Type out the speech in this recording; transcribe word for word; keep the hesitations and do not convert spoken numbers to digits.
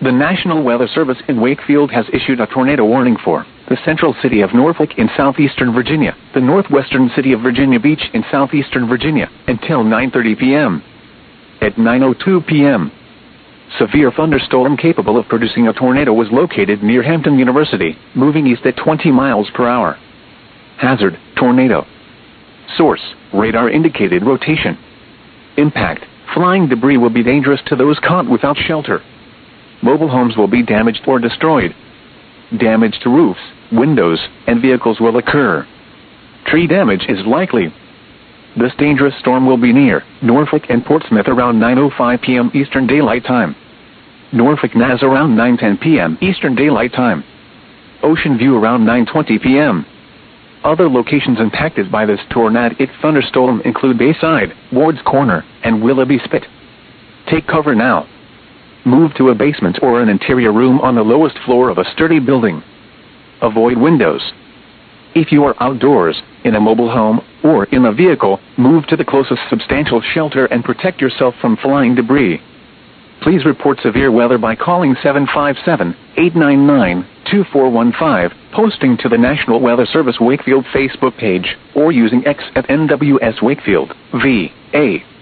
The National Weather Service in Wakefield has issued a tornado warning for the central city of Norfolk in southeastern Virginia, the northwestern city of Virginia Beach in southeastern Virginia, until nine thirty p m At nine oh two p m, severe thunderstorm capable of producing a tornado was located near Hampton University, moving east at twenty miles per hour. Hazard, tornado. Source, radar indicated rotation. Impact, flying debris will be dangerous to those caught without shelter. Mobile homes will be damaged or destroyed. Damage to roofs, windows, and vehicles will occur. Tree damage is likely. This dangerous storm will be near Norfolk and Portsmouth around nine oh five p m Eastern Daylight Time. Norfolk N A S around nine ten p m Eastern Daylight Time. Ocean View around nine twenty p m Other locations impacted by this tornadic thunderstorm include Bayside, Ward's Corner, and Willoughby Spit. Take cover now. Move to a basement or an interior room on the lowest floor of a sturdy building. Avoid windows. If you are outdoors, in a mobile home, or in a vehicle, move to the closest substantial shelter and protect yourself from flying debris. Please report severe weather by calling seven five seven, eight nine nine, two four one five, posting to the National Weather Service Wakefield Facebook page, or using X at N W S Wakefield, V A